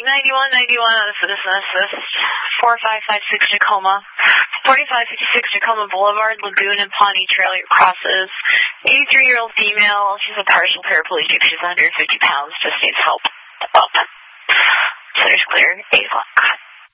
9191 on the Citizen Assist, 4556 Tacoma, 4556 Tacoma Boulevard, Lagoon and Pawnee Trail crosses. 83-year-old female. She's a partial paraplegic. She's 150 pounds. Just needs help up. Center's clear. 8 o'clock.